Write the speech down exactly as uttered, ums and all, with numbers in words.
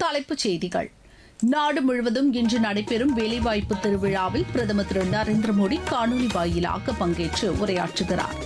தலைப்புச் செய்திகள். நாடு முழுவதும் இன்று நடைபெறும் வேலைவாய்ப்பு திருவிழாவில் பிரதமர் திரு நரேந்திர மோடி காணொலி வாயிலாக பங்கேற்று உரையாற்றுகிறார்.